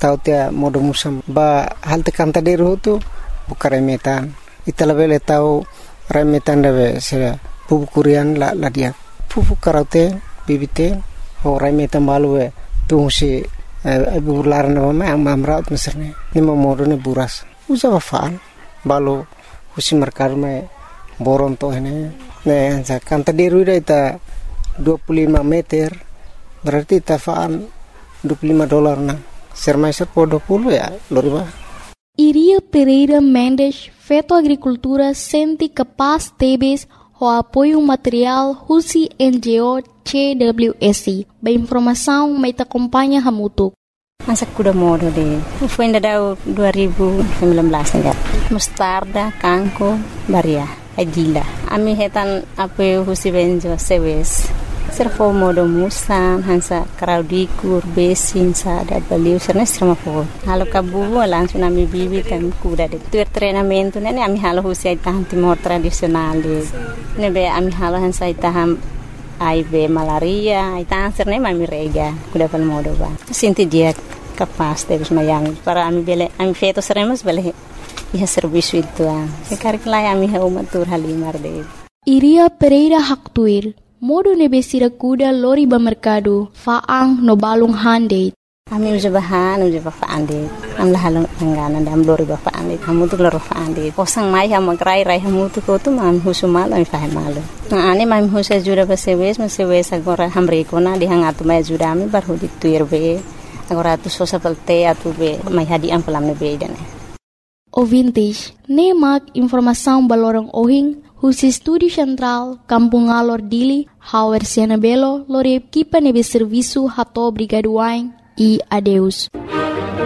tahu tia modo musam ba hal tekan tadi tu buka remetan ita lebih tahu remetan dawe se pupu kurian la dia pupu karaute bibite ho remetan balu tu si ibu laran nama amamraut meserne ni modo ne buras usa faan balu husi merkar me boron to ini ne kan tadi ruida ita 25 meter berarti tafaan $25 na sermaiser po 20 ya loriba. Iria Pereira Mendes, Feto Agricultura, sente capaz tebes o apoio material Husi NGO CWSI. Ba informação may ta acompanha hamutuk. Masa kuda modo de. Foi ainda dau 2019 enggak. Mustarda, kangko, baria, agila. Ami hetan apoio Husi Benjo sewes. Servo modo musan hansa kraudikur besin sa da baliu serna strama po halo kabu langsung ami bibi kan kuda de tuer treinamento ne ami halo husi tahan timor tradisional de ne be ami halo hansa taham aibe malaria ita serne ami rega kuda pal modo ba sinti dia kapas de mayang para ami bele ami feto seremos bele ya serviço itu sekarang lai ami ha umatur halimar de Iria Pereira Haktuir modo nebesira kuda lori ba merkado faang no balung hande. Ami uja faang de. Am lahalong anggana dam lori ba faang de. Hamu tu lori faang de. Kosang mai hamu rai hamu tu ko tu mam husumal ami fahe malu. Na ane mam husa jura ba sewes agora hamre kona di hangatu mai jura ami bar hudi tuir be. Agora tu sosa pelte atu be mai hadi am pelam ne be dane. Ouvintes, ne mak informação balorang ohing Husi Estúdio Central, Kampung Alor Dili, Hauer Sianabelo, Lore Equipa Nebe Serviço Rato Brigaduain e adeus.